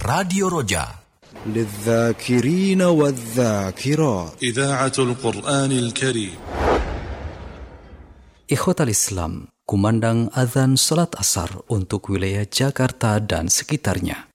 Radio Roja للذاكرين والذاكرات إذاعة القرآن الكريم. Ikhwatal Islam, kumandang azan salat asar untuk wilayah Jakarta dan sekitarnya.